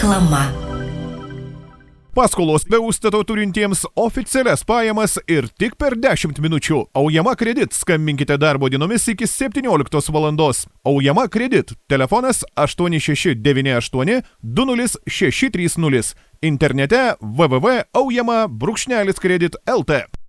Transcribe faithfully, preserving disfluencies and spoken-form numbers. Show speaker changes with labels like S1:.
S1: Reklama.
S2: Paskolos be užstato turintiems oficialias pajamas ir tik per dešimt minučių. Aujama Kredit. Skambinkite darbo dienomis iki septynioliktos valandos. Aujama Kredit. Telefonas aštuoni šeši devyni aštuoni du nulis šeši trys nulis. Internete w w w taškas aujama brūkšnelis kredit taškas l t.